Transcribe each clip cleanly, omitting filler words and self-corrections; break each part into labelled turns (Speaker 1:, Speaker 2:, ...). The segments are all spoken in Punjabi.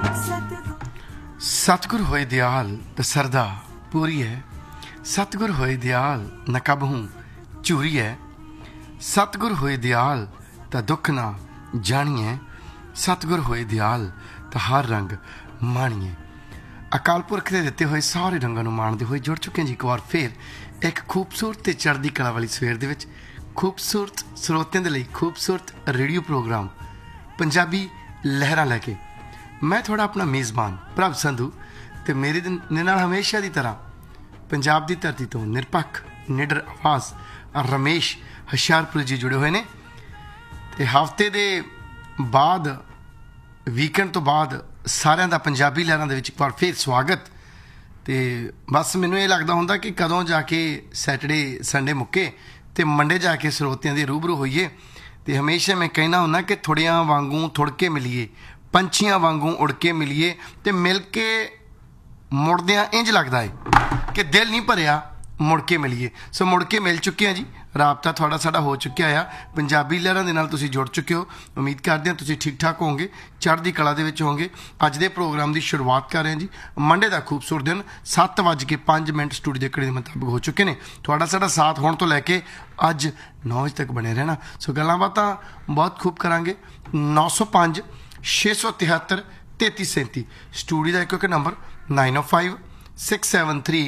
Speaker 1: सतगुर होए दयाल त सरदा पूरी है, सतगुर होए दयाल न कबहूं झूरी है, सतगुर होए दयाल त दुख ना जानिए, सतगुर होए दयाल त हर रंग माणिए। अकाल पुरख के दिते हुए सारे रंगों को माणते हुए जुड़ चुके हैं जी एक बार फिर एक खूबसूरत ते चढ़दी कला वाली सवेर दे विच खूबसूरत ਸਰੋਤਿਆਂ ਦੇ ਲਈ खूबसूरत रेडियो प्रोग्राम पंजाबी लहरां लैके मैं थोड़ा अपना मेज़बान प्रभ संधू ते मेरे नाल हमेशा की तरह पंजाब की धरती तो निरपक्ष निडर आवाज़ रमेश हुशियारपुर जी जुड़े हुए हैं। तो हफ्ते के बाद वीकेंड तो बाद सारिਆਂ ਦਾ पंजाबी लहरां दे विच एक बार फिर स्वागत। तो बस मैनू ये लगता होंदा कि कदों जाके सैटरडे संडे मुक्के तो मंडे जाके ਸਰੋਤਿਆਂ ਦੇ रूबरू होइए। तो हमेशा मैं कहना हुंदा कि थोड़ियां वांगू थुड़ के मिलीए, पंछियां वांगू उड़ के मिलीए, तो मिल के मुड़दियां इंज लगता है कि दिल नहीं भरिया, मुड़ के मिलीए। सो मुड़ के मिल चुके हैं जी, राबता थोड़ा साडा हो चुका है, पंजाबी लहरां दे नाल तुसीं जुड़ चुके हो। उम्मीद करते हैं तुसीं ठीक ठाक होंगे, चढ़दी कला दे विच होंगे। अज दे प्रोग्राम की शुरुआत कर रहे हैं जी, मंडे का खूबसूरत दिन 7:05 स्टूडियो के कड़े के मुताबिक हो चुके हैं। थोड़ा साडा साथ होने तो लैके अज 9 बजे तक बने रहना। सो गल्लां बातां बहुत खूब करांगे। 905 673 3337 स्टूडियो का एक नंबर 905 673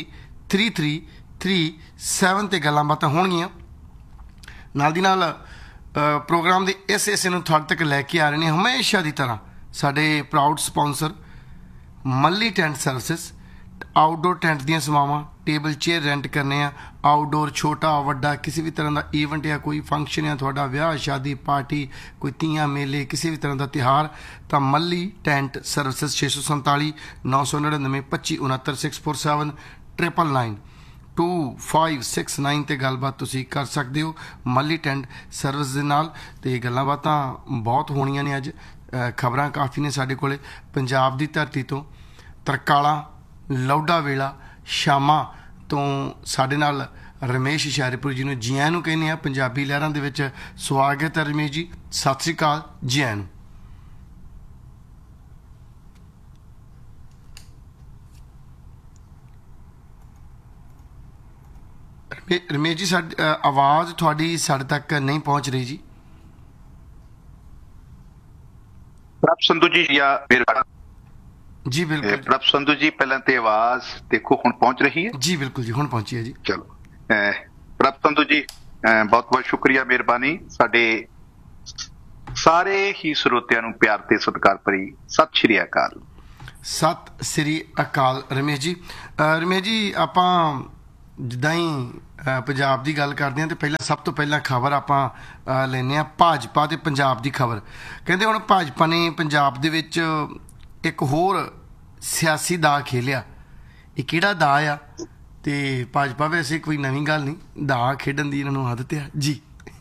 Speaker 1: 3337 ते गल्लां बातां होणगियां। नाल दी नाल प्रोग्राम के इस हिस्से में थोड़े तक लैके आ रहे हैं हमेशा की तरह साडे प्राउड स्पॉन्सर मल्ली टेंट सर्विसिज। आउटडोर टेंट दी सेवावां, टेबल चेयर रेंट करने, आउटडोर छोटा वड्डा किसी भी तरह का ईवेंट या कोई फंक्शन या थोड़ा ब्याह शादी पार्टी कोई तियां मेले किसी भी तरह का त्यौहार, तो मल्ली टेंट सर्विसिज 647 999 25 69 647 999 2569 ते गलबात तुसीं कर सकते हो मल्ली टेंट सर्विस दे नाल। ते गल्लां बातां बहुत होणियां ने। अज खबरां काफ़ी ने साडे कोले पंजाब दी धरती तो तरकाला लौडा वेला शामा तो साडे नाल रमेश हुशियारपुर जी नूं जी आइयां नूं कहने आ। पंजाबी लहरां दे विच स्वागत है रमेश जी, सत श्री अकाल, जी आइयां नूं। रमेश जी आवाज़ थोड़ी साढ़े तक नहीं पहुँच रही जी।
Speaker 2: प्रभ संधू जी या मेरे
Speaker 1: जी बिल्कुल
Speaker 2: प्रभ संधू जी पहले तो आवाज देखो हुण पहुंच रही है
Speaker 1: जी। बिल्कुल जी हुण पहुंची है जी।
Speaker 2: चलो प्रभ संधू जी बहुत बहुत शुक्रिया, मेहरबानी। साडे सारे ही ਸਰੋਤਿਆਂ ਨੂੰ प्यार ते सत्कार भरी सत श्री अकाल।
Speaker 1: सत श्री अकाल रमेश जी। रमेश जी आपां जिद्दां ही पंजाब की गल करते हैं तो पहला सब तो पहला खबर आपां लैने आ भाजपा ते पंजाब की खबर। कहते हुण भाजपा ने पंजाब दे विच एक होर सियासी दा खेलिया। ये किहड़ा दा आ? ते भाजपा वैसे कोई नवीं गल नहीं, दा खेडन दी इन्हां नूं आदत है जी।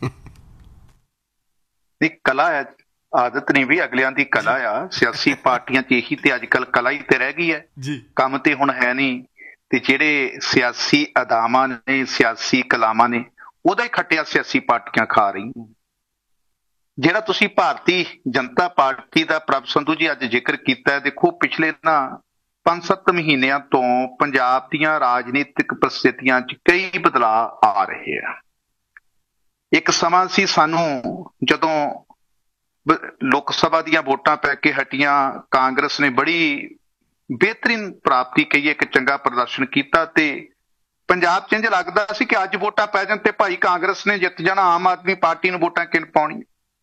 Speaker 2: कला है, आदत नहीं भी अगलियां दी कला आ। सियासी पार्टियां च यही ते अजकल कला ही ते रह गई है
Speaker 1: जी, काम
Speaker 2: ते हुण है नहीं। ते ਜਿਹੜੇ सियासी अदावां ने सियासी कलामां ने ਉਹਦਾ ਹੀ ਖੱਟਿਆ सियासी पार्टियां खा रही। ਜਿਹੜਾ ਤੁਸੀਂ ਭਾਰਤੀ ਜਨਤਾ ਪਾਰਟੀ ਦਾ ਪ੍ਰਭ ਸੰਧੂ ਜੀ ਅੱਜ ਜ਼ਿਕਰ ਕੀਤਾ ਹੈ, ਦੇਖੋ ਪਿਛਲੇ 5-7 ਮਹੀਨਿਆਂ ਤੋਂ ਪੰਜਾਬ ਦੀਆਂ ਰਾਜਨੀਤਿਕ ਪ੍ਰਸਥਿਤੀਆਂ 'ਚ ਕਈ ਬਦਲਾਅ ਆ ਰਹੇ ਆ। ਇੱਕ ਸਮਾਂ ਸੀ ਸਾਨੂੰ ਜਦੋਂ ਲੋਕ ਸਭਾ ਦੀਆਂ ਵੋਟਾਂ ਪੈ ਕੇ ਹਟੀਆਂ, ਕਾਂਗਰਸ ਨੇ ਬੜੀ बेहतरीन प्राप्ति कही, एक चंगा प्रदर्शन किया ते पंजाब च इंज लगदा सी कि अज वोटां पै जाण ते भाई कांग्रेस ने जित जाना, आम आदमी पार्टी नूं वोटां किन पाउणी।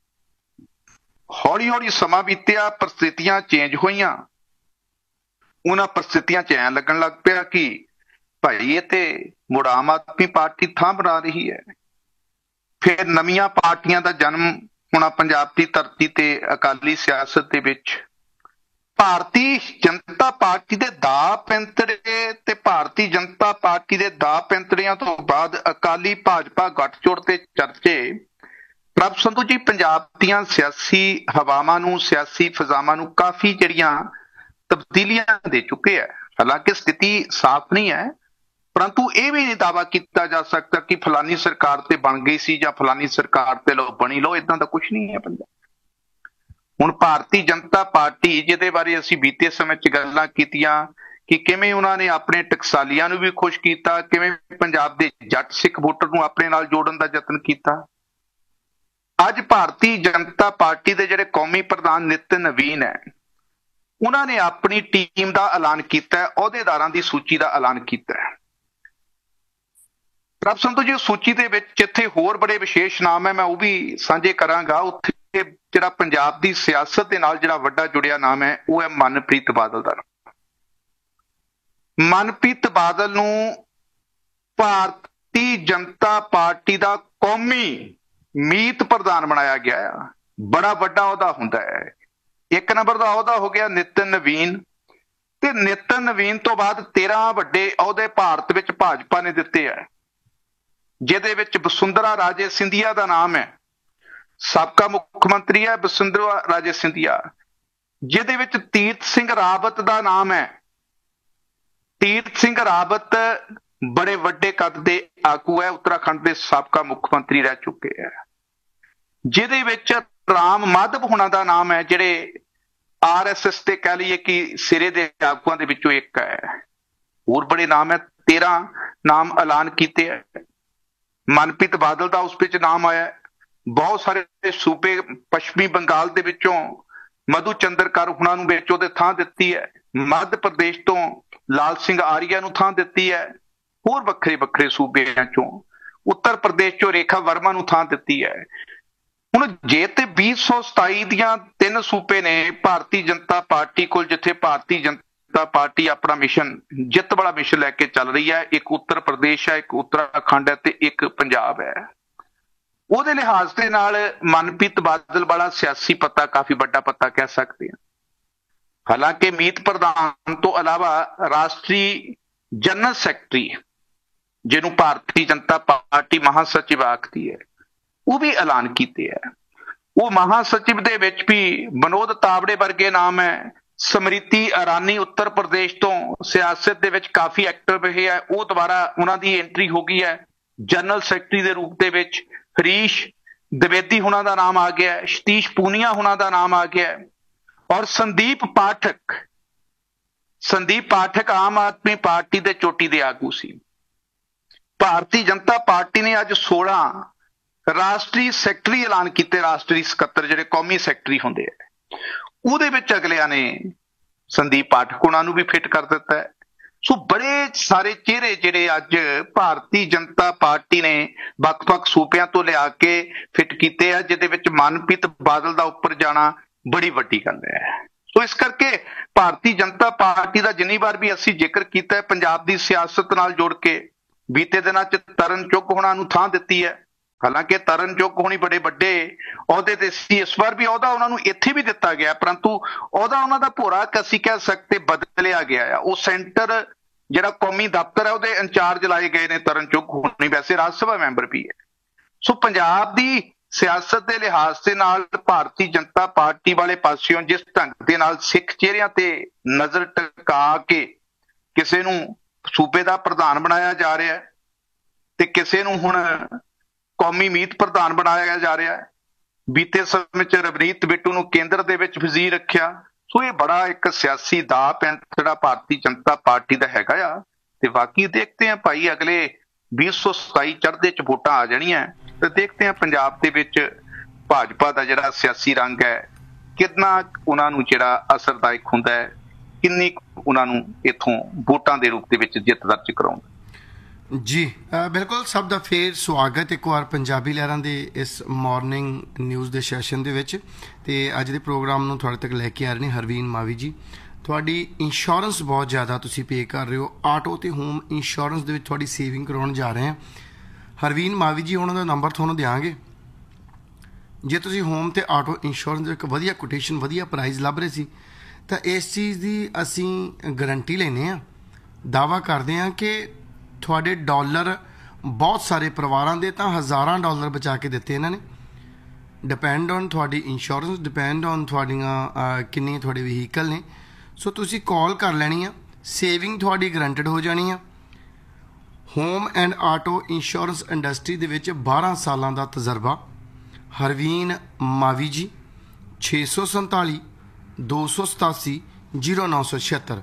Speaker 2: हौली हौली समा बीतिया, परिस्थितियां चेंज होईयां। उन्हां परिस्थितियां च ऐं लगन लग पिया कि भाई ये ते मुड़ आम आदमी पार्टी थां बना रही है। फिर नवीआं पार्टियां दा जन्म होना पंजाब दी धरती ते अकाली सियासत दे विच। ਭਾਰਤੀ ਜਨਤਾ ਪਾਰਟੀ ਦੇ ਦਾ ਪੈਂਤੜੇ ਤੇ ਭਾਰਤੀ ਜਨਤਾ ਪਾਰਟੀ ਦੇ ਦਾ ਪੈਂਤੜਿਆਂ ਤੋਂ ਬਾਅਦ ਅਕਾਲੀ ਭਾਜਪਾ ਗੱਠਜੋੜ ਤੇ ਚਰਚੇ ਪ੍ਰਭ ਸੰਧੂ ਜੀ ਪੰਜਾਬ ਦੀਆਂ ਸਿਆਸੀ ਹਵਾਵਾਂ ਨੂੰ, ਸਿਆਸੀ ਫਿਜ਼ਾਵਾਂ ਨੂੰ ਕਾਫੀ ਜਿਹੜੀਆਂ ਤਬਦੀਲੀਆਂ ਦੇ ਚੁੱਕੇ ਹੈ। ਹਾਲਾਂਕਿ ਸਥਿਤੀ ਸਾਫ਼ ਨਹੀਂ ਹੈ, ਪਰੰਤੂ ਇਹ ਵੀ ਨਹੀਂ ਦਾਅਵਾ ਕੀਤਾ ਜਾ ਸਕਦਾ ਕਿ ਫਲਾਨੀ ਸਰਕਾਰ ਤੇ ਬਣ ਗਈ ਸੀ ਜਾਂ ਫਲਾਨੀ ਸਰਕਾਰ ਤੇ ਲੋ ਬਣੀ ਲੋ, ਇਦਾਂ ਦਾ ਕੁਝ ਨਹੀਂ ਹੈ। ਪੰਜਾਬ ਹੁਣ ਭਾਰਤੀ ਜਨਤਾ ਪਾਰਟੀ, ਜਿਹਦੇ ਬਾਰੇ ਅਸੀਂ ਬੀਤੇ ਸਮੇਂ 'ਚ ਗੱਲਾਂ ਕੀਤੀਆਂ ਕਿ ਕਿਵੇਂ ਉਹਨਾਂ ਨੇ ਆਪਣੇ ਟਕਸਾਲੀਆਂ ਨੂੰ ਵੀ ਖੁਸ਼ ਕੀਤਾ, ਕਿਵੇਂ ਪੰਜਾਬ ਦੇ ਜੱਟ ਸਿੱਖ ਵੋਟਰ ਨੂੰ ਆਪਣੇ ਨਾਲ ਜੋੜਨ ਦਾ ਯਤਨ ਕੀਤਾ। ਅੱਜ ਭਾਰਤੀ ਜਨਤਾ ਪਾਰਟੀ ਦੇ ਜਿਹੜੇ ਕੌਮੀ ਪ੍ਰਧਾਨ ਨਿਤਿਨ ਨਵੀਨ ਹੈ, ਉਹਨਾਂ ਨੇ ਆਪਣੀ ਟੀਮ ਦਾ ਐਲਾਨ ਕੀਤਾ ਹੈ, ਅਹੁਦੇਦਾਰਾਂ ਦੀ ਸੂਚੀ ਦਾ ਐਲਾਨ ਕੀਤਾ ਹੈ। ਪ੍ਰਭ ਸੰਧੂ ਜੀ, ਸੂਚੀ ਦੇ ਵਿੱਚ ਜਿੱਥੇ ਹੋਰ ਬੜੇ ਵਿਸ਼ੇਸ਼ ਨਾਮ ਹੈ, ਮੈਂ ਉਹ ਵੀ ਸਾਂਝੇ ਕਰਾਂਗਾ। ਉੱਥੇ ਜਿਹੜਾ ਪੰਜਾਬ ਦੀ ਸਿਆਸਤ ਦੇ ਨਾਲ ਜਿਹੜਾ ਵੱਡਾ ਜੁੜਿਆ ਨਾਮ ਹੈ, ਉਹ ਹੈ ਮਨਪ੍ਰੀਤ ਬਾਦਲ ਦਾ। ਮਨਪ੍ਰੀਤ ਬਾਦਲ ਨੂੰ ਭਾਰਤੀ ਜਨਤਾ ਪਾਰਟੀ ਦਾ ਕੌਮੀ ਮੀਤ ਪ੍ਰਧਾਨ ਬਣਾਇਆ ਗਿਆ ਆ। ਬੜਾ ਵੱਡਾ ਅਹੁਦਾ ਹੁੰਦਾ ਹੈ। ਇੱਕ ਨੰਬਰ ਦਾ ਅਹੁਦਾ ਹੋ ਗਿਆ ਨਿਤਿਨ ਨਵੀਨ, ਤੇ ਨਿਤਿਨ ਨਵੀਨ ਤੋਂ ਬਾਅਦ 13 ਵੱਡੇ ਅਹੁਦੇ ਭਾਰਤ ਵਿੱਚ ਭਾਜਪਾ ਨੇ ਦਿੱਤੇ ਹੈ, ਜਿਹਦੇ ਵਿੱਚ ਵਸੁੰਧਰਾ ਰਾਜੇ ਸਿੰਧੀਆ ਦਾ ਨਾਮ ਹੈ। ਸਾਬਕਾ ਮੁੱਖ ਮੰਤਰੀ ਹੈ ਵਸੁੰਧਰਾ ਰਾਜੇ ਸਿੰਧੀਆ। ਜਿਹਦੇ ਵਿੱਚ ਤੀਰਥ ਸਿੰਘ ਰਾਵਤ ਦਾ ਨਾਮ ਹੈ। ਤੀਰਥ ਸਿੰਘ ਰਾਵਤ ਬੜੇ ਵੱਡੇ ਕੱਦ ਦੇ ਆਗੂ ਹੈ, ਉੱਤਰਾਖੰਡ ਦੇ ਸਾਬਕਾ ਮੁੱਖ ਮੰਤਰੀ ਰਹਿ ਚੁੱਕੇ ਹੈ। ਜਿਹਦੇ ਵਿੱਚ ਰਾਮ ਮਾਧਵ ਹੁਣਾਂ ਦਾ ਨਾਮ ਹੈ, ਜਿਹੜੇ RSS ਤੇ ਕਹਿ ਲਈਏ ਕਿ ਸਿਰੇ ਦੇ ਆਗੂਆਂ ਦੇ ਵਿੱਚੋਂ ਇੱਕ ਹੈ। ਹੋਰ ਬੜੇ ਨਾਮ ਹੈ, 13 ਨਾਮ ਐਲਾਨ ਕੀਤੇ ਹੈ। ਮਨਪ੍ਰੀਤ ਬਾਦਲ ਦਾ ਉਸ ਵਿੱਚ ਨਾਮ ਆਇਆ। ਬਹੁਤ ਸਾਰੇ ਸੂਬੇ, ਪੱਛਮੀ ਬੰਗਾਲ ਦੇ ਵਿੱਚੋਂ ਮਧੂ ਚੰਦਰਕਰ ਹੁਣਾਂ ਨੂੰ ਵਿੱਚ ਉਹਦੇ ਥਾਂ ਦਿੱਤੀ ਹੈ। ਮੱਧ ਪ੍ਰਦੇਸ਼ ਤੋਂ ਲਾਲ ਸਿੰਘ ਆਰੀਆ ਨੂੰ ਥਾਂ ਦਿੱਤੀ ਹੈ। ਹੋਰ ਵੱਖਰੇ ਵੱਖਰੇ ਸੂਬਿਆਂ ਚੋਂ, ਉੱਤਰ ਪ੍ਰਦੇਸ਼ ਚੋਂ ਰੇਖਾ ਵਰਮਾ ਨੂੰ ਥਾਂ ਦਿੱਤੀ ਹੈ। ਹੁਣ ਜੇ ਤੇ 2027 ਦੀਆਂ 3 ਸੂਬੇ ਨੇ ਭਾਰਤੀ ਜਨਤਾ ਪਾਰਟੀ ਕੋਲ, ਜਿੱਥੇ ਭਾਰਤੀ ਜਨਤਾ ਪਾਰਟੀ ਆਪਣਾ ਮਿਸ਼ਨ, ਜਿੱਤ ਵਾਲਾ ਮਿਸ਼ਨ ਲੈ ਕੇ ਚੱਲ ਰਹੀ ਹੈ। ਇੱਕ ਉੱਤਰ ਪ੍ਰਦੇਸ਼ ਹੈ, ਇੱਕ ਉੱਤਰਾਖੰਡ ਹੈ ਤੇ ਇੱਕ ਪੰਜਾਬ ਹੈ। ਉਹਦੇ ਲਿਹਾਜ਼ ਦੇ ਨਾਲ ਮਨਪ੍ਰੀਤ ਬਾਦਲ ਵਾਲਾ ਸਿਆਸੀ ਪੱਤਾ ਕਾਫੀ ਵੱਡਾ ਪੱਤਾ ਕਹਿ ਸਕਦੇ ਹਾਂ। ਹਾਲਾਂਕਿ ਮੀਤ ਪ੍ਰਧਾਨ ਤੋਂ ਇਲਾਵਾ ਰਾਸ਼ਟਰੀ ਜਨਰਲ ਸੈਕਟਰੀ, ਜਿਹਨੂੰ ਭਾਰਤੀ ਜਨਤਾ ਪਾਰਟੀ ਮਹਾਸਚਿਵ ਆਖਦੀ ਹੈ, ਉਹ ਵੀ ਐਲਾਨ ਕੀਤੇ ਹੈ। ਉਹ ਮਹਾਸਚਿਵ ਦੇ ਵਿੱਚ ਵੀ ਵਿਨੋਦ ਤਾਵੜੇ ਵਰਗੇ ਨਾਮ ਹੈ। ਸਮ੍ਰਿਤੀ ਇਰਾਨੀ ਉੱਤਰ ਪ੍ਰਦੇਸ਼ ਤੋਂ ਸਿਆਸਤ ਦੇ ਵਿੱਚ ਕਾਫੀ ਐਕਟਿਵ ਰਹੇ ਹੈ, ਉਹ ਦੁਬਾਰਾ ਉਹਨਾਂ ਦੀ ਐਂਟਰੀ ਹੋ ਗਈ ਹੈ ਜਨਰਲ ਸੈਕਟਰੀ ਦੇ ਰੂਪ ਦੇ ਵਿੱਚ। ਹਰੀਸ਼ द्विवेदी ਹੁਣਾਂ ਦਾ ਨਾਮ ਆ ਗਿਆ, ਸਤੀਸ਼ ਪੂਨੀਆ ਹੁਣਾਂ ਦਾ ਨਾਮ ਆ ਗਿਆ, ਔਰ ਸੰਦੀਪ ਪਾਠਕ ਆਮ ਆਦਮੀ ਪਾਰਟੀ ਦੇ ਚੋਟੀ ਦੇ ਆਗੂ ਸੀ। ਭਾਰਤੀ ਜਨਤਾ ਪਾਰਟੀ ਨੇ ਅੱਜ 16 ਰਾਸ਼ਟਰੀ ਸੈਕਟਰੀ ਐਲਾਨ ਕੀਤੇ, ਰਾਸ਼ਟਰੀ ਸਕੱਤਰ ਜਿਹੜੇ ਕੌਮੀ ਸੈਕਟਰੀ ਹੁੰਦੇ ਆ। ਉਹਦੇ ਵਿੱਚ ਅਗਲਿਆਂ ਨੇ ਸੰਦੀਪ ਪਾਠਕ ਉਹਨਾਂ ਨੂੰ ਵੀ ਫਿੱਟ ਕਰ ਦਿੱਤਾ ਹੈ। ਸੋ ਬੜੇ ਸਾਰੇ ਚਿਹਰੇ ਜਿਹੜੇ ਅੱਜ ਭਾਰਤੀ ਜਨਤਾ ਪਾਰਟੀ ਨੇ ਵੱਖ-ਵੱਖ ਸੂਬਿਆਂ ਤੋਂ ਲਿਆ ਕੇ ਫਿੱਟ ਕੀਤੇ ਆ, ਜਿਹਦੇ ਵਿੱਚ ਮਨਪ੍ਰੀਤ ਬਾਦਲ ਦਾ ਉੱਪਰ ਜਾਣਾ ਬੜੀ ਵੱਡੀ ਗੱਲ ਹੈ। ਸੋ ਇਸ ਕਰਕੇ ਭਾਰਤੀ ਜਨਤਾ ਪਾਰਟੀ ਦਾ ਜਿੰਨੀ ਵਾਰ ਵੀ ਅਸੀਂ ਜ਼ਿਕਰ ਕੀਤਾ ਹੈ, ਪੰਜਾਬ ਦੀ ਸਿਆਸਤ ਨਾਲ ਜੋੜ ਕੇ ਬੀਤੇ ਦਿਨਾਂ 'ਚ ਤਰਨ ਚੁੱਗ ਹੋਣਾ ਨੂੰ ਥਾਂ ਦਿੱਤੀ ਹੈ। ਹਾਲਾਂਕਿ ਤਰਨ ਚੁੱਗ ਹੋਣੀ ਬੜੇ ਵੱਡੇ ਅਹੁਦੇ ਤੇ ਸੀ, ਇਸ ਵਾਰ ਵੀ ਅਹੁਦਾ ਉਹਨਾਂ ਨੂੰ ਇੱਥੇ ਵੀ ਦਿੱਤਾ ਗਿਆ, ਪਰੰਤੂ ਅਹੁਦਾ ਉਹਨਾਂ ਦਾ ਭੋਰਾ ਅਸੀਂ ਕਹਿ ਸਕਦੇ ਬਦਲਿਆ ਗਿਆ ਆ। ਉਹ ਸੈਂਟਰ ਜਿਹੜਾ ਕੌਮੀ ਦਫ਼ਤਰ ਹੈ ਉਹਦੇ ਇੰਚਾਰਜ ਲਾਏ ਗਏ ਨੇ ਤਰਨ ਚੁੱਗ ਹੋਣੀ, ਵੈਸੇ ਰਾਜ ਸਭਾ ਮੈਂਬਰ ਵੀ ਹੈ। ਸੋ ਪੰਜਾਬ ਦੀ ਸਿਆਸਤ ਦੇ ਲਿਹਾਜ਼ ਦੇ ਨਾਲ ਭਾਰਤੀ ਜਨਤਾ ਪਾਰਟੀ ਵਾਲੇ ਪਾਸਿਓਂ ਜਿਸ ਢੰਗ ਦੇ ਨਾਲ ਸਿੱਖ ਚਿਹਰਿਆਂ ਤੇ ਨਜ਼ਰ ਟਿਕਾ ਕੇ ਕਿਸੇ ਨੂੰ ਸੂਬੇ ਦਾ ਪ੍ਰਧਾਨ ਬਣਾਇਆ ਜਾ ਰਿਹਾ ਹੈ ਤੇ ਕਿਸੇ ਨੂੰ ਹੁਣ ਕੌਮੀ ਮੀਤ ਪ੍ਰਧਾਨ ਬਣਾਇਆ ਜਾ ਰਿਹਾ ਹੈ। ਬੀਤੇ ਸਮੇਂ 'ਚ ਰਵਨੀਤ ਬਿੱਟੂ ਨੂੰ ਕੇਂਦਰ ਦੇ ਵਿੱਚ ਵਜ਼ੀਰ ਰੱਖਿਆ। ਸੋ ਇਹ ਬੜਾ ਇੱਕ ਸਿਆਸੀ ਦਾਅ ਪੈਂਚ ਜਿਹੜਾ ਭਾਰਤੀ ਜਨਤਾ ਪਾਰਟੀ ਦਾ ਹੈਗਾ ਆ। ਤੇ ਬਾਕੀ ਦੇਖਦੇ ਹਾਂ ਭਾਈ, ਅਗਲੇ 2027 ਚੜ੍ਹਦੇ 'ਚ ਵੋਟਾਂ ਆ ਜਾਣੀਆਂ ਤੇ ਦੇਖਦੇ ਹਾਂ ਪੰਜਾਬ ਦੇ ਵਿੱਚ ਭਾਜਪਾ ਦਾ ਜਿਹੜਾ ਸਿਆਸੀ ਰੰਗ ਹੈ ਕਿੰਨਾ ਉਹਨਾਂ ਨੂੰ ਜਿਹੜਾ ਅਸਰਦਾਇਕ ਹੁੰਦਾ ਹੈ, ਕਿੰਨੀ ਉਹਨਾਂ ਨੂੰ ਇੱਥੋਂ ਵੋਟਾਂ ਦੇ ਰੂਪ ਦੇ ਵਿੱਚ ਜਿੱਤ ਦਰਜ ਕਰਾਉਂਦਾ।
Speaker 1: ਜੀ ਬਿਲਕੁਲ, ਸਭ ਦਾ ਫੇਰ ਸਵਾਗਤ ਇੱਕ ਵਾਰ ਪੰਜਾਬੀ ਲਹਿਰਾਂ ਦੇ ਇਸ ਮਾਰਨਿੰਗ ਨਿਊਜ਼ ਦੇ ਸੈਸ਼ਨ ਦੇ ਵਿੱਚ। ਤੇ ਅੱਜ ਦੇ ਪ੍ਰੋਗਰਾਮ ਨੂੰ ਤੁਹਾਡੇ ਤੱਕ ਲੈ ਕੇ ਆ ਰਹੇ ਨੇ ਹਰਵੀਨ ਮਾਵੀ ਜੀ। ਤੁਹਾਡੀ ਇੰਸ਼ੋਰੈਂਸ ਬਹੁਤ ਜ਼ਿਆਦਾ ਤੁਸੀਂ ਪੇ ਕਰ ਰਹੇ ਹੋ, ਆਟੋ ਤੇ ਹੋਮ ਇੰਸ਼ੋਰੈਂਸ ਦੇ ਵਿੱਚ ਤੁਹਾਡੀ ਸੇਵਿੰਗ ਕਰਾਉਣ ਜਾ ਰਹੇ ਹਾਂ। ਹਰਵੀਨ ਮਾਵੀ ਜੀ ਉਹਨਾਂ ਦਾ ਨੰਬਰ ਤੁਹਾਨੂੰ ਦਿਆਂਗੇ। ਜੇ ਤੁਸੀਂ ਹੋਮ ਤੇ ਆਟੋ ਇੰਸ਼ੋਰੈਂਸ ਦੇ ਇੱਕ ਵਧੀਆ ਕੋਟੇਸ਼ਨ, ਵਧੀਆ ਪ੍ਰਾਈਸ ਲੱਭ ਰਹੇ ਸੀ ਤਾਂ ਇਸ ਚੀਜ਼ ਦੀ ਅਸੀਂ ਗਰੰਟੀ ਲੈਂਦੇ ਹਾਂ, ਦਾਅਵਾ ਕਰਦੇ ਹਾਂ ਕਿ ਤੁਹਾਡੇ ਡਾਲਰ ਬਹੁਤ ਸਾਰੇ ਪਰਿਵਾਰਾਂ ਦੇ ਤਾਂ ਹਜ਼ਾਰਾਂ ਡਾਲਰ ਬਚਾ ਕੇ ਦਿੱਤੇ ਇਹਨਾਂ ਨੇ। ਡਿਪੈਂਡ ਔਨ ਤੁਹਾਡੀ ਇੰਸ਼ੋਰੈਂਸ, ਡਿਪੈਂਡ ਔਨ ਤੁਹਾਡੀਆਂ ਕਿੰਨੇ ਤੁਹਾਡੇ ਵਹੀਕਲ ਨੇ। ਸੋ ਤੁਸੀਂ ਕਾਲ ਕਰ ਲੈਣੀ ਆ, ਸੇਵਿੰਗ ਤੁਹਾਡੀ ਗਰੰਟਡ ਹੋ ਜਾਣੀ ਆ। Home and auto insurance industry ਦੇ ਵਿੱਚ 12 ਸਾਲਾਂ ਦਾ ਤਜਰਬਾ। ਹਰਵੀਨ ਮਾਵੀ ਜੀ 647 287 0976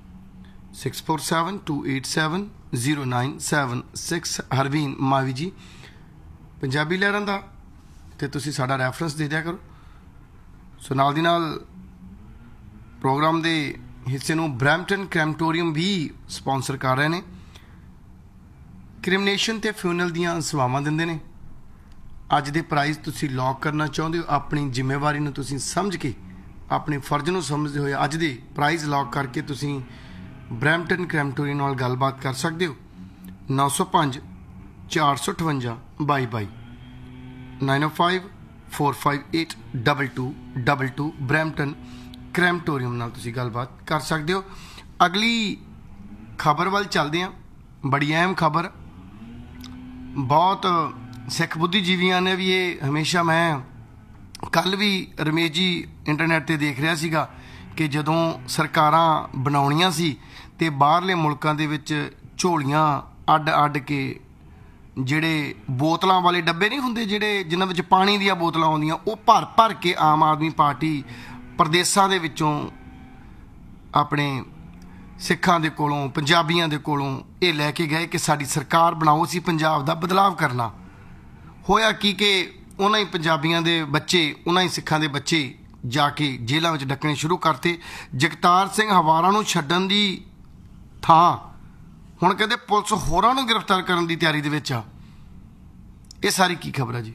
Speaker 1: 6472870976 ਹਰਵੀਨ ਮਾਵੀ ਜੀ ਪੰਜਾਬੀ ਲਹਿਰਾਂ ਦਾ ਤੇ ਤੁਸੀਂ ਸਾਡਾ ਰੈਫਰੈਂਸ ਦੇ ਦਿਆ ਕਰੋ। ਸੋ ਨਾਲ ਦੀ ਨਾਲ ਪ੍ਰੋਗਰਾਮ ਦੇ ਹਿੱਸੇ ਨੂੰ ਬਰੈਂਪਟਨ ਕ੍ਰੈਮਟੋਰੀਅਮ ਵੀ ਸਪਾਂਸਰ ਕਰ ਰਹੇ ਨੇ। ਕ੍ਰਿਮੀਨੇਸ਼ਨ ਤੇ ਫਿਊਨਲ ਦੀਆਂ ਸੇਵਾਵਾਂ ਦਿੰਦੇ ਨੇ। ਅੱਜ ਦੇ ਪ੍ਰਾਈਜ਼ ਤੁਸੀਂ ਲੌਕ ਕਰਨਾ ਚਾਹੁੰਦੇ ਹੋ, ਆਪਣੀ ਜ਼ਿੰਮੇਵਾਰੀ ਨੂੰ ਤੁਸੀਂ ਸਮਝ ਕੇ, ਆਪਣੇ ਫਰਜ਼ ਨੂੰ ਸਮਝਦੇ ਹੋਏ ਅੱਜ ਦੇ ਪ੍ਰਾਈਜ਼ ਲੌਕ ਕਰਕੇ ਤੁਸੀਂ ਬਰੈਂਪਟਨ ਕ੍ਰੈਮਟੋਰੀਅਮ ਨਾਲ ਗੱਲਬਾਤ ਕਰ ਸਕਦੇ ਹੋ। 905 458 2222 905 458 2222 ਬਰੈਂਪਟਨ ਕ੍ਰੈਮਟੋਰੀਅਮ ਨਾਲ ਤੁਸੀਂ ਗੱਲਬਾਤ ਕਰ ਸਕਦੇ ਹੋ। ਅਗਲੀ ਖਬਰ ਵੱਲ ਚੱਲਦੇ ਹਾਂ। ਬੜੀ ਅਹਿਮ ਖਬਰ, ਬਹੁਤ ਸਿੱਖ ਬੁੱਧੀਜੀਵੀਆਂ ਨੇ ਵੀ ਇਹ ਹਮੇਸ਼ਾ, ਮੈਂ ਕੱਲ੍ਹ ਵੀ ਰਮੇਸ਼ ਜੀ ਇੰਟਰਨੈਟ 'ਤੇ ਦੇਖ ਰਿਹਾ ਸੀਗਾ ਕਿ ਜਦੋਂ ਸਰਕਾਰਾਂ ਬਣਾਉਣੀਆਂ ਸੀ ਤੇ ਬਾਹਰਲੇ ਮੁਲਕਾਂ ਦੇ ਵਿੱਚ ਝੋਲੀਆਂ ਅੱਡ ਕੇ ਜਿਹੜੇ ਬੋਤਲਾਂ ਵਾਲੇ ਡੱਬੇ ਨਹੀਂ ਹੁੰਦੇ, ਜਿਹੜੇ ਜਿਨ੍ਹਾਂ ਵਿੱਚ ਪਾਣੀ ਦੀਆਂ ਬੋਤਲਾਂ ਆਉਂਦੀਆਂ, ਉਹ ਭਰ ਕੇ ਆਮ ਆਦਮੀ ਪਾਰਟੀ ਪ੍ਰਦੇਸਾਂ ਦੇ ਵਿੱਚੋਂ ਆਪਣੇ ਸਿੱਖਾਂ ਦੇ ਕੋਲੋਂ, ਪੰਜਾਬੀਆਂ ਦੇ ਕੋਲੋਂ ਇਹ ਲੈ ਕੇ ਗਏ ਕਿ ਸਾਡੀ ਸਰਕਾਰ ਬਣਾਓ, ਅਸੀਂ ਪੰਜਾਬ ਦਾ ਬਦਲਾਵ ਕਰਨਾ। ਹੋਇਆ ਕੀ ਕਿ ਉਹਨਾਂ ਹੀ ਪੰਜਾਬੀਆਂ ਦੇ ਬੱਚੇ, ਉਹਨਾਂ ਹੀ ਸਿੱਖਾਂ ਦੇ ਬੱਚੇ ਜਾ ਕੇ ਜੇਲ੍ਹਾਂ ਵਿੱਚ ਡੱਕਣੇ ਸ਼ੁਰੂ ਕਰਤੇ। ਜਗਤਾਰ ਸਿੰਘ ਹਵਾਰਾ ਨੂੰ ਛੱਡਣ ਦੀ ਥਾਂ ਹੁਣ ਕਹਿੰਦੇ ਪੁਲਿਸ ਹੋਰਾਂ ਨੂੰ ਗ੍ਰਿਫਤਾਰ ਕਰਨ ਦੀ ਤਿਆਰੀ ਦੇ ਵਿੱਚ ਆ। ਇਹ ਸਾਰੀ ਕੀ ਖਬਰ ਹੈ ਜੀ?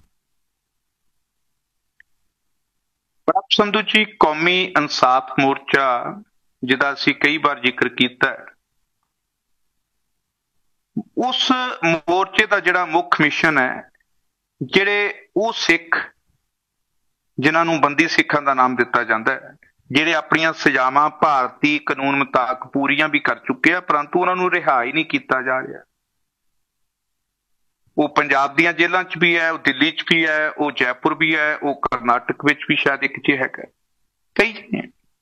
Speaker 2: ਪ੍ਰਭ ਸੰਧੂ ਜੀ, ਕੌਮੀ ਇਨਸਾਫ ਮੋਰਚਾ ਜਿਹਦਾ ਅਸੀਂ ਕਈ ਵਾਰ ਜ਼ਿਕਰ ਕੀਤਾ, ਉਸ ਮੋਰਚੇ ਦਾ ਜਿਹੜਾ ਮੁੱਖ ਮਿਸ਼ਨ ਹੈ, ਜਿਹੜੇ ਉਹ ਸਿੱਖ ਜਿਨ੍ਹਾਂ ਨੂੰ ਬੰਦੀ ਸਿੱਖਾਂ ਦਾ ਨਾਮ ਦਿੱਤਾ ਜਾਂਦਾ ਹੈ, ਜਿਹੜੇ ਆਪਣੀਆਂ ਸਜ਼ਾਵਾਂ ਭਾਰਤੀ ਕਾਨੂੰਨ ਮੁਤਾਬਕ ਪੂਰੀਆਂ ਵੀ ਕਰ ਚੁੱਕੇ ਆ, ਪਰੰਤੂ ਉਹਨਾਂ ਨੂੰ ਰਿਹਾ ਹੀ ਨਹੀਂ ਕੀਤਾ ਜਾ ਰਿਹਾ। ਉਹ ਪੰਜਾਬ ਦੀਆਂ ਜੇਲ੍ਹਾਂ 'ਚ ਵੀ ਹੈ, ਉਹ ਦਿੱਲੀ 'ਚ ਵੀ ਹੈ, ਉਹ ਜੈਪੁਰ ਵੀ ਹੈ, ਉਹ ਕਰਨਾਟਕ ਵਿੱਚ ਵੀ ਸ਼ਾਇਦ ਇੱਕ 'ਚ ਹੈਗਾ, ਕਈ ਜਗ੍ਹਾ।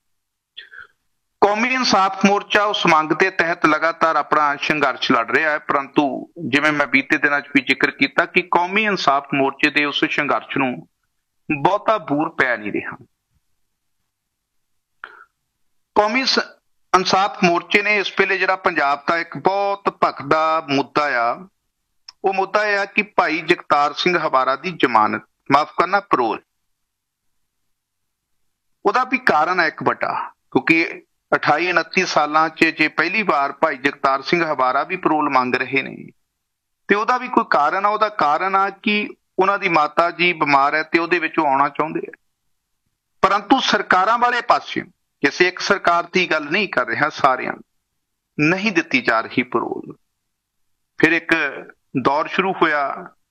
Speaker 2: ਕੌਮੀ ਇਨਸਾਫ ਮੋਰਚਾ ਉਸ ਮੰਗ ਦੇ ਤਹਿਤ ਲਗਾਤਾਰ ਆਪਣਾ ਸੰਘਰਸ਼ ਲੜ ਰਿਹਾ ਹੈ, ਪਰੰਤੂ ਜਿਵੇਂ ਮੈਂ ਬੀਤੇ ਦਿਨਾਂ 'ਚ ਵੀ ਜ਼ਿਕਰ ਕੀਤਾ ਕਿ ਕੌਮੀ ਇਨਸਾਫ ਮੋਰਚੇ ਦੇ ਉਸ ਸੰਘਰਸ਼ ਨੂੰ ਬਹੁਤਾ ਬੂਰ ਪੈ ਨਹੀਂ ਰਿਹਾ। ਕੌਮੀ ਇਨਸਾਫ ਮੋਰਚੇ ਨੇ ਇਸ ਵੇਲੇ ਜਿਹੜਾ ਪੰਜਾਬ ਦਾ ਇੱਕ ਬਹੁਤ ਭਖਦਾ ਮੁੱਦਾ ਆ, ਉਹ ਮੁੱਦਾ ਇਹ ਆ ਕਿ ਭਾਈ ਜਗਤਾਰ ਸਿੰਘ ਹਵਾਰਾ ਦੀ ਜ਼ਮਾਨਤ, ਮਾਫ ਕਰਨਾ, ਪਰੋਲ। ਉਹਦਾ ਵੀ ਕਾਰਨ ਹੈ ਇੱਕ ਵੱਡਾ, ਕਿਉਂਕਿ 28-29 ਸਾਲਾਂ 'ਚ ਜੇ ਪਹਿਲੀ ਵਾਰ ਭਾਈ ਜਗਤਾਰ ਸਿੰਘ ਹਵਾਰਾ ਵੀ ਪਰੋਲ ਮੰਗ ਰਹੇ ਨੇ ਤੇ ਉਹਦਾ ਵੀ ਕੋਈ ਕਾਰਨ ਆ। ਉਹਦਾ ਕਾਰਨ ਆ ਕਿ ਉਹਨਾਂ ਦੀ ਮਾਤਾ ਜੀ ਬਿਮਾਰ ਹੈ ਤੇ ਉਹਦੇ ਵਿੱਚੋਂ ਆਉਣਾ ਚਾਹੁੰਦੇ ਆ, ਪਰੰਤੂ ਸਰਕਾਰਾਂ ਵਾਲੇ ਪਾਸੇ, ਕਿਸੇ ਇੱਕ ਸਰਕਾਰ ਦੀ ਗੱਲ ਨਹੀਂ ਕਰ ਰਿਹਾ, ਸਾਰਿਆਂ ਨਹੀਂ ਦਿੱਤੀ ਜਾ ਰਹੀ ਪਰੋਲ। ਫਿਰ ਇੱਕ ਦੌਰ ਸ਼ੁਰੂ ਹੋਇਆ